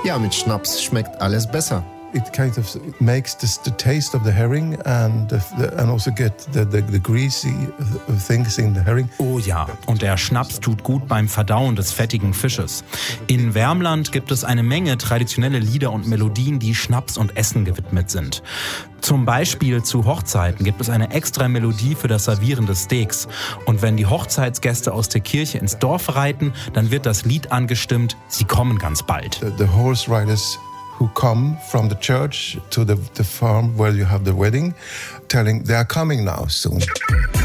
Ja, mit Schnaps schmeckt alles besser. It kind of makes the taste of the herring and also get the greasy things in the herring. Oh ja, und der Schnaps tut gut beim Verdauen des fettigen Fisches. In Värmland gibt es eine Menge traditionelle Lieder und Melodien, die Schnaps und Essen gewidmet sind. Zum Beispiel zu Hochzeiten gibt es eine extra Melodie für das Servieren des Steaks. Und wenn die Hochzeitsgäste aus der Kirche ins Dorf reiten, dann wird das Lied angestimmt, sie kommen ganz bald. The horse riders who come from the church to the farm where you have the wedding, telling they are coming now soon.